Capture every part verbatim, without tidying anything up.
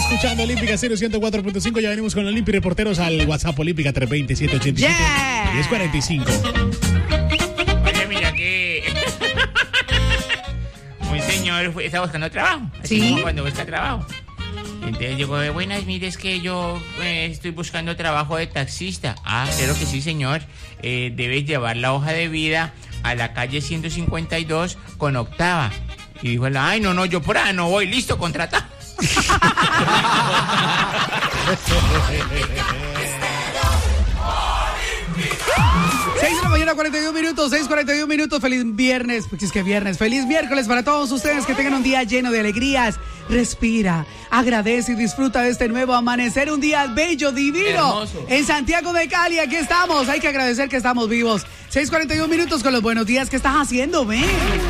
escuchando Olímpica cero ciento cuatro punto cinco. Ya venimos con Olímpica Reporteros al WhatsApp Olímpica tres dos cero, siete ocho siete, Yeah. diez cuarenta y cinco. Oye, mira que un señor fue- está buscando trabajo. Así Sí. como cuando busca trabajo. Entonces llegó de buenas, mire, es que yo eh, estoy buscando trabajo de taxista. Ah, claro que sí, señor. Eh, debes llevar la hoja de vida a la calle ciento cincuenta y dos con octava. Y dijo, él, ay, no, no, yo por ahí no voy, listo, contrata. seis de la mañana, cuarenta y un minutos, seis cuarenta y un minutos, feliz viernes, porque es que viernes, feliz miércoles para todos ustedes, que tengan un día lleno de alegrías. Respira, agradece y disfruta de este nuevo amanecer, un día bello, divino. Hermoso. En Santiago de Cali, aquí estamos, hay que agradecer que estamos vivos. seis cuarenta y un minutos con los buenos días, ¿qué estás haciendo, ven?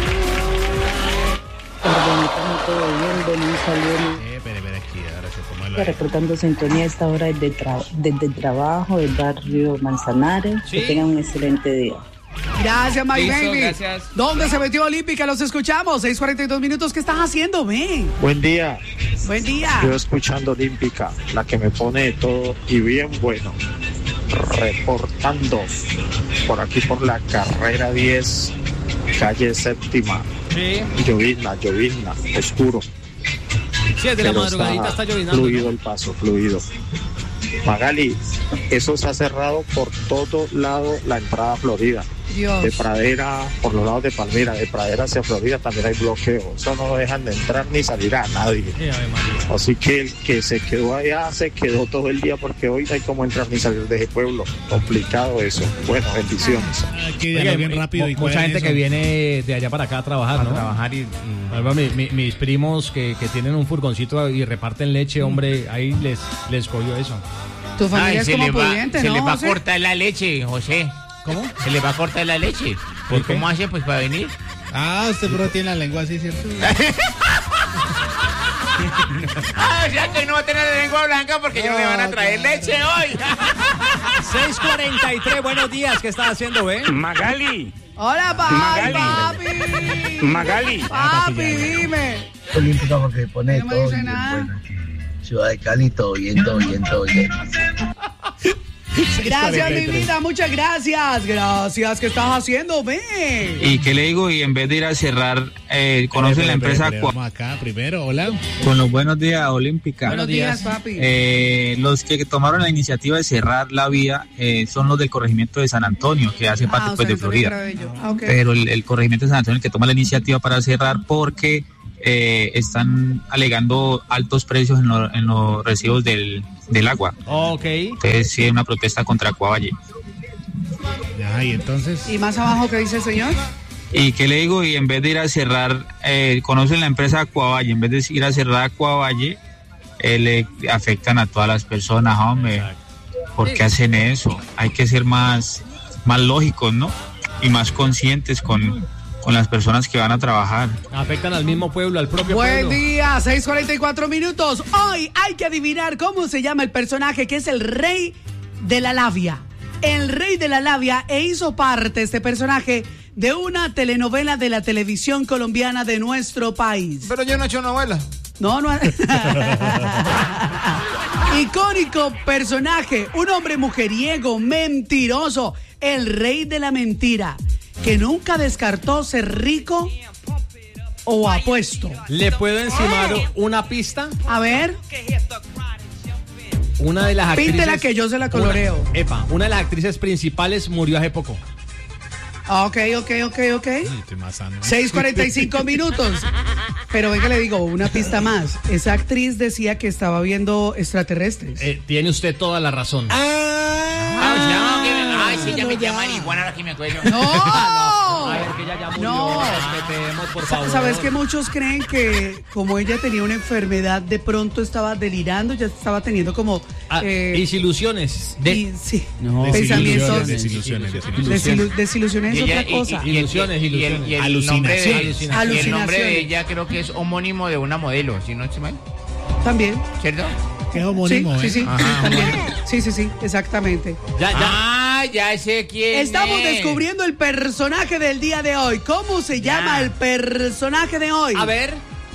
Todo bien, Denis Salieri, Eh, espere, espere, aquí, ahora se toma el aire. reportando sintonía a esta hora desde, tra- desde el trabajo del barrio Manzanares. Sí. Que tengan un excelente día. Gracias, my Listo, baby. gracias. ¿Dónde se metió Olímpica? Los escuchamos, seis cuarenta y dos minutos, ¿qué estás haciendo, ven? Buen día, Buen día. yo escuchando Olímpica, la que me pone de todo y bien bueno. Reportando por aquí por la carrera diez, calle séptima. Sí, Llovizna, llovizna, oscuro. sí, desde la pero madrugadita está llovinando. fluido ¿no? el paso, fluido. Magali, eso se ha cerrado por todo lado la entrada a Florida. Dios. De Pradera, por los lados de Palmira, de Pradera hacia Florida también hay bloqueo. Eso no dejan de entrar ni salir a nadie. Sí, Ave María. Así que el que se quedó allá se quedó todo el día porque hoy no hay cómo entrar ni salir de ese pueblo. Complicado eso. Bueno, bendiciones. Aquí Oiga, dialogar bien mu- rápido y mucha cuadren gente eso. que viene de allá para acá a trabajar, A ¿no? trabajar y... y- Por ejemplo, mi- mi- mis primos que, que tienen un furgoncito y reparten leche, hombre, ahí les, les cogió eso. Tu familia Ay, es se como le va, pudiente, se ¿no, le va a José? cortar la leche, José. ¿Cómo? Se le va a cortar la leche. ¿Por ¿Y qué? cómo hace pues para venir? Ah, usted bro tiene la lengua así, ¿cierto? Ah, o sea que no va a tener la lengua blanca porque ya no le van a traer leche hoy. seis cuarenta y tres, buenos días, ¿qué estás haciendo, eh? Magali, Hola, papi, Magali. papi. Magali. Papi, dime. Olímpica porque pone No me todo dice bien nada. bueno aquí. Ciudad de Cali, todo bien, todo bien, todo bien. Gracias, mi vida, muchas gracias. Gracias, ¿qué estás haciendo? Ven. ¿Y qué le digo? Y en vez de ir a cerrar, eh, ¿conocen la empresa? Espere, vamos acá primero, hola. Con los buenos días, Olímpica. Buenos días, papi. Eh, los que tomaron la iniciativa de cerrar la vía eh, son los del corregimiento de San Antonio, que hace parte Ah, o pues, sea, de eso es Florida. Cabello. Ah, ok. Pero el, el corregimiento de San Antonio es el que toma la iniciativa para cerrar porque eh, están alegando altos precios en, lo- en los recibos del, del agua. Ok. Entonces sí hay una protesta contra Acuavalle. Ya, y entonces. ¿Y más abajo qué dice el señor? ¿Y qué le digo? Y en vez de ir a cerrar, eh, conocen la empresa Acuavalle, en vez de ir a cerrar Acuavalle, eh, le afectan a todas las personas, hombre. ¿Por qué hacen eso? Hay que ser más, más lógicos, ¿no? Y más conscientes con, con las personas que van a trabajar. Afectan al mismo pueblo, al propio Buen pueblo. día, seis cuarenta y cuatro minutos. Hoy hay que adivinar cómo se llama el personaje que es el rey de la labia. El rey de la labia, e hizo parte este personaje de una telenovela de la televisión colombiana de nuestro país. Pero yo no he hecho novela. No, no. Icónico personaje, un hombre mujeriego, mentiroso, el rey de la mentira, que nunca descartó ser rico o apuesto. ¿Le puedo encimar una pista? A ver, Una de las actrices... píntela que yo se la coloreo. Una- epa, una de las actrices principales murió hace poco. Ah, ok, ok, ok, ok. Ay, estoy más sano. seis cuarenta y cinco minutos. Pero venga, le digo una pista más. Esa actriz decía que estaba viendo extraterrestres. Eh, tiene usted toda la razón. Ah, o sea, no, que me- ay, sí, ya me llama marihuana, ahora que me acuerdo. ¡No! Ay, es que ella ya murió. No. Respetemos, por Sa- favor. ¿Sabes que muchos creen que como ella tenía una enfermedad, de pronto estaba delirando, ya estaba teniendo como... Ah, eh, desilusiones. y- De, sí, No, pensamientos... desilusiones, desilusiones. desilu- desilusiones es Y ella- otra y- cosa. y- y el- Ilusiones, y el- y el- ilusiones. y el nombre de- Alucinaciones. y el nombre de Alucinaciones. ella creo que es homónimo de una modelo, si no estoy mal, También. ¿cierto? Qué Sí, homónimo, sí, ¿eh? sí, Ajá, también. Sí, sí, sí, exactamente. ya, ya. Ah, ya sé quién Estamos es. descubriendo el personaje del día de hoy. ¿Cómo se Ya. llama el personaje de hoy? A ver.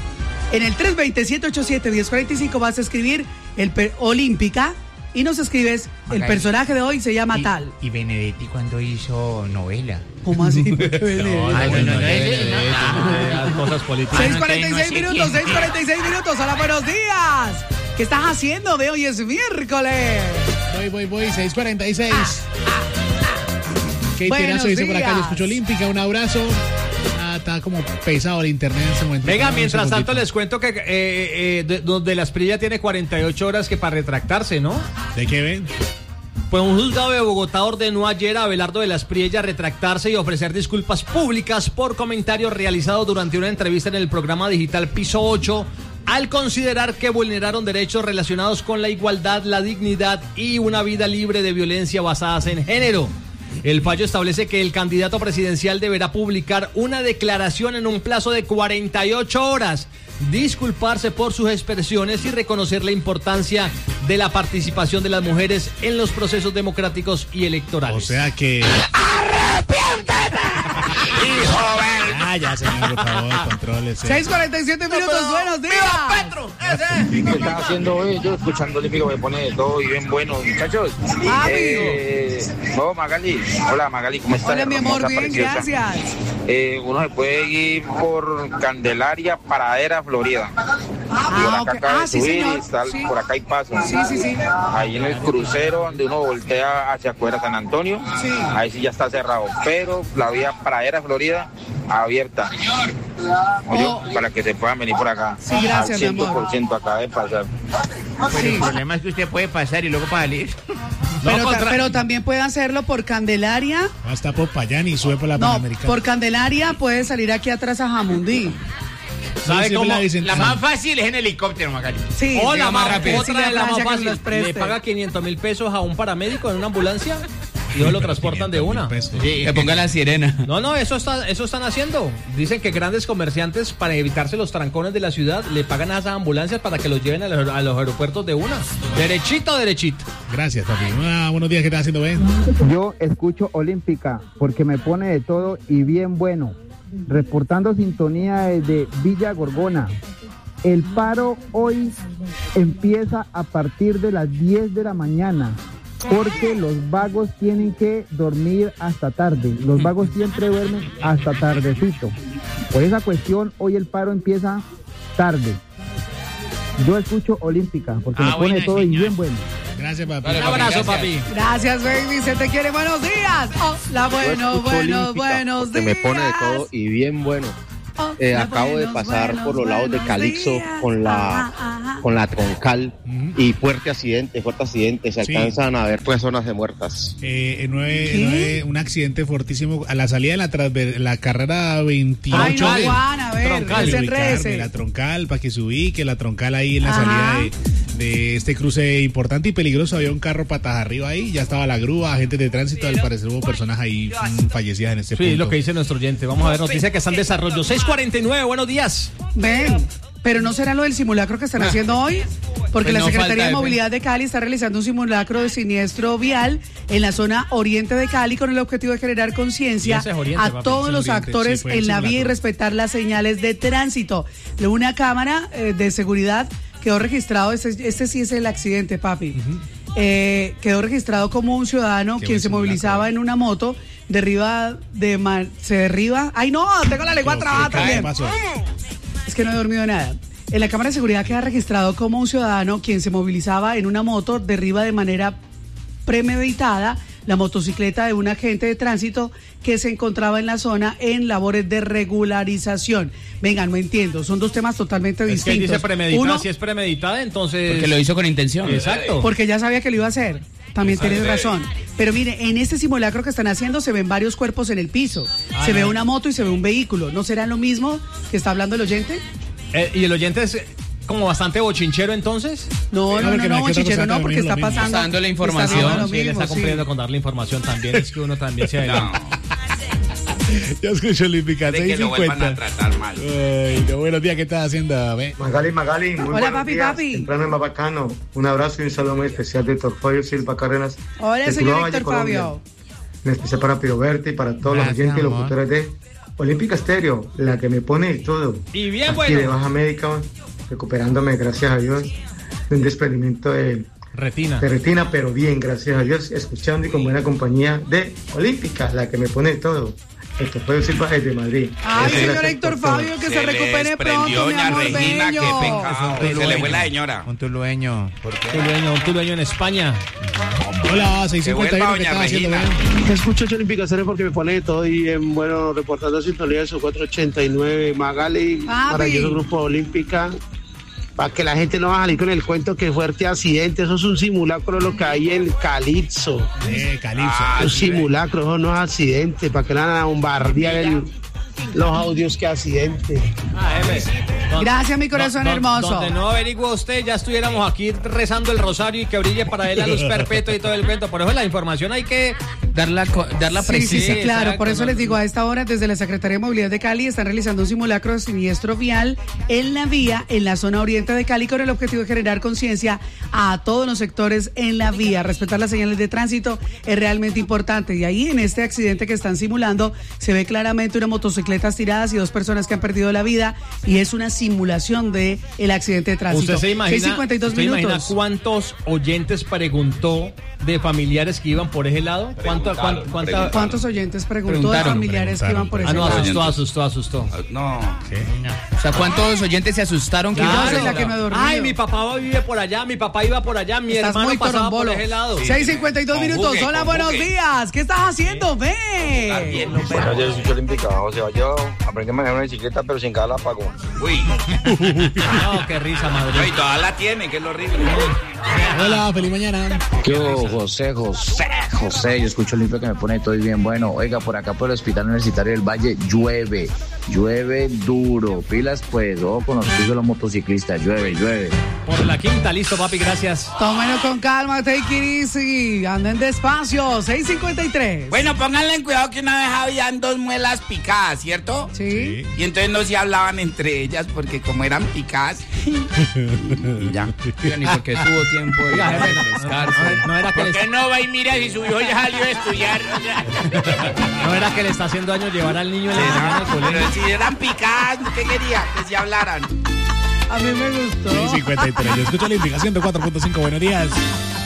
En el tres dos cero, siete ocho siete, uno cero cuatro cinco vas a escribir el per- Olímpica y nos escribes el personaje de hoy se llama y, tal. ¿Y Benedetti cuando hizo novela? ¿Cómo así? ¿Por qué Benedetti? No, Ay, no, no, no, no, no, ese, no, no, no, no. no, cosas políticas. seis no, cuarenta y seis entonces no sé minutos, quién. seis cuarenta y seis minutos. Hola, buenos días. ¿Qué estás haciendo de hoy? Es miércoles. Voy, voy, voy, seis cuarenta y seis. Qué Buenos tirazo dice por acá, yo días. escucho Olímpica, un abrazo. Ah, está como pesado el internet en este momento. Venga, Dame un mientras tanto segundito. les cuento que eh, eh, de- donde la Asprilla tiene cuarenta y ocho horas que para retractarse, ¿no? ¿De qué ven? Pues un juzgado de Bogotá ordenó ayer a Abelardo de la Asprilla retractarse y ofrecer disculpas públicas por comentarios realizados durante una entrevista en el programa digital Piso ocho, al considerar que vulneraron derechos relacionados con la igualdad, la dignidad y una vida libre de violencia basadas en género. El fallo establece que el candidato presidencial deberá publicar una declaración en un plazo de cuarenta y ocho horas, disculparse por sus expresiones y reconocer la importancia de la participación de las mujeres en los procesos democráticos y electorales. O sea que... Ah, ya, señor, por favor, contrólese. seis cuarenta y siete minutos, buenos días. ¿Qué estás haciendo hoy? Yo escuchando Olímpico me pone de todo y bien bueno, muchachos. Papi. Eh, no, Magali. Hola, Magali, ¿cómo estás? Hola, mi amor, Hermosa, bien, preciosa. gracias. Eh, uno se puede ir por Candelaria, Paradera, Florida. Y por Ah, acá ok. acaba Ah, de sí, subir señor. y está- Sí. por acá hay paso. Sí, sí, sí. Ahí en el crucero donde uno voltea hacia afuera San Antonio, Sí. ahí sí ya está cerrado. Pero la vía Paradera, Florida, abierta. Oye, Oh. para que se puedan venir por acá. Sí, gracias, Al mi amor. cien por ciento acaba de pasar. Pues el problema es que usted puede pasar y luego para salir. Pero, No, ta- contra- pero también puede hacerlo por Candelaria. Hasta Popayán y sube por la No, Panamericana. por Candelaria puede salir aquí atrás a Jamundí. ¿Sabe Sí, sí, cómo? me la dicen. La más fácil es en helicóptero, Magali. Sí, O llega la más rápido. otra Decirle a de la más Francia que fácil, nos preste. le paga quinientos mil pesos a un paramédico en una ambulancia y ellos lo transportan de una. Que ponga la sirena. No, no, eso está, eso están haciendo. Dicen que grandes comerciantes, para evitarse los trancones de la ciudad, le pagan a esas ambulancias para que los lleven a los, a los aeropuertos de una. Derechito, derechito. Gracias, papi. Ah, buenos días, ¿qué estás haciendo, Ben? Yo escucho Olímpica porque me pone de todo y bien bueno. Reportando sintonía desde Villa Gorgona. El paro hoy empieza a partir de las diez de la mañana porque los vagos tienen que dormir hasta tarde. Los vagos siempre duermen hasta tardecito. Por esa cuestión hoy el paro empieza tarde. Yo escucho Olímpica porque Ah, me pone bueno, de todo y señor. bien bueno. Gracias, papi. Vale, Un abrazo, papi. Gracias, baby. Se te quiere. Buenos días. Hola, buenos, buenos, buenos porque días. me pone de todo y bien bueno. Hola, Eh, acabo de buenos, pasar buenos, por los lados de buenos Calixto días. con la Ajá, ajá. con la troncal Ujú. y fuerte accidente, fuerte accidente. Se Sí. alcanzan a ver personas de muertas. Eh, en nueve, ¿Qué? en nueve, un accidente fortísimo a la salida de la, transver- la carrera veintiocho. Ay, no, de- Juan, a ver, Troncal, desenrédese. La troncal, para que se ubique, la troncal ahí en la Ajá. salida de, de este cruce importante y peligroso. Había un carro patas arriba ahí, ya estaba la grúa, agentes de tránsito. Al parecer hubo personas ahí mm, fallecidas en este Sí, punto. lo que dice nuestro oyente. Vamos a ver, noticia que está en desarrollo. seis cuarenta y nueve, buenos días. Ven, pero no será lo del simulacro que están haciendo hoy, porque Pues la no Secretaría falta de de fe. Movilidad de Cali está realizando un simulacro de siniestro vial en la zona oriente de Cali con el objetivo de generar conciencia Y ese es oriente, a papi, todos ese es los oriente, actores sí, fue el en la vía y simulacro. respetar las señales de tránsito. Una cámara eh, de seguridad quedó registrado, este, este sí es el accidente, papi. Eh, quedó registrado como un ciudadano Qué quien buen se movilizaba simulacro. en una moto, derriba de man- se derriba. Ay no, tengo la lengua ¿Qué- trabada qué también. pasó? Es que no he dormido nada. En la cámara de seguridad queda registrado como un ciudadano quien se movilizaba en una moto, derriba de manera premeditada la motocicleta de un agente de tránsito que se encontraba en la zona en labores de regularización. Vengan, no entiendo, son dos temas totalmente Es que distintos. dice premeditada, Uno, si es premeditada, entonces... Porque lo hizo con intención. Exacto. porque ya sabía que lo iba a hacer. También tienes razón. Pero mire, en este simulacro que están haciendo se ven varios cuerpos en el piso. Ah, se ve no. una moto y se ve un vehículo. ¿No será lo mismo que está hablando el oyente? Eh, ¿Y el oyente es como bastante bochinchero entonces? No, Sí, no, porque no, no, no, que otra Chichero, cosa no, porque también está lo mismo. pasando. Está dando la está información. haciendo lo Sí, él mismo, está sí. cumpliendo con dar la información también. Es que uno también se No. Ya escucho Olímpica, De que lo vuelvan a seis cincuenta. tratar mal. Ay, no, buenos días, ¿qué estás haciendo? Ben? Magali, Magali, muy Hola, buenos papi, días. papi. Temprano en Babacano. Un abrazo y un saludo muy especial de Héctor Fabio Silva Cárdenas. Hola, de señor Tuluá, Héctor Valle, Colombia. Fabio. En especial para Piroberti y para todos Gracias, los oyentes y amor. locutores de Olímpica Estéreo, la que me pone de todo. Y bien Aquí bueno. de baja médica, recuperándome, gracias a Dios, de un desprendimiento de retina. de retina, pero bien, gracias a Dios, escuchando y con buena compañía de Olímpica, la que me pone de todo. Héctor Fabio Silva desde Madrid. Ay, Muchas señor gracias Héctor por todo. Fabio, que se, Se le recupere pronto, mi desprendió, amor doña Regina, bello. qué pecado. Se le fue la señora. Un tulueño. Tulueño, un tulueño en España. Hola, seiscientos cincuenta y uno, ¿qué doña estás haciendo? Regina. Ven? Te escucho Olímpica Estéreo porque me pone de todo y bien bueno, reportando sintonía de su cuatrocientos ochenta y nueve. Magali, Papi. maravilloso grupo Olímpica. Para que la gente no va a salir con el cuento que fuerte accidente, eso es un simulacro de lo que hay en Calipso. Eh, Calipso. Ah, un sí, simulacro, eso no es accidente, para que no van a bombardear el- los audios que accidente. Ah, M. Don- Gracias, mi corazón don- don- hermoso. Donde no averigua usted, ya estuviéramos aquí rezando el rosario y que brille para él la luz perpetua y todo el cuento. Por eso la información hay que Darla, co- darla Sí, sí, precisa. sí, claro. exacto, Por eso no, les no, digo, no. a esta hora, desde la Secretaría de Movilidad de Cali, están realizando un simulacro de siniestro vial en la vía, en la zona oriente de Cali, con el objetivo de generar conciencia a todos los sectores en la vía. Respetar las señales de tránsito es realmente importante. Y ahí, en este accidente que están simulando, se ve claramente una motocicletas tiradas y dos personas que han perdido la vida. Y es una simulación de el accidente de tránsito. ¿Usted se imagina, seis cincuenta y dos usted imagina minutos. cuántos oyentes preguntó de familiares que iban por ese lado? ¿Cuánto, cuánto, cuánta- ¿Cuántos oyentes preguntó de Preguntaron, familiares que iban por ese Ah, no, lado? asustó, asustó, asustó. No. O sea, ¿cuántos oyentes se asustaron? que Claro, iban a- es la que no he dormido. Ay, mi papá vive por allá, mi papá iba por allá, mi Estás hermano muy pasaba torombolo. por ese lado. seis cincuenta y dos Con minutos. buque, Hola, con buenos buque. días. ¿Qué estás haciendo? Ve. Buenos días, soy Olímpica. O sea, yo aprendí a manejar una bicicleta, pero sin cada apagón. Uy. No, qué risa, madre. Ay, todavía la tiene, que es lo horrible. Hola, feliz mañana. Yo, José, José, José, yo escucho Olímpica que me pone todo y bien bueno. Oiga, por acá por el Hospital Universitario del Valle llueve, llueve duro. Pilas pues, ojo con los pisos de los motociclistas, llueve, llueve. Por la quinta, listo, papi, gracias. Tómenlo con calma, take it easy. Anden despacio. seis cincuenta y tres. Bueno, pónganle en cuidado que una vez habían dos muelas picadas, ¿cierto? Sí. Y entonces no se hablaban entre ellas porque como eran picadas. y ya. Yo ni porque tuvo tiempo de Oiga, jefe, no, refrescarse. no, no era que ¿Por le, qué no va y mira si su hijo ya salió de estudiar? O sea, no era que le está haciendo daño llevar al niño en la mañana al colegio. pero si eran picadas, ¿qué quería? Que se hablaran. A mí me gustó. seis cincuenta y tres. Yo escucho Olímpica ciento cuatro punto cinco. Buenos días.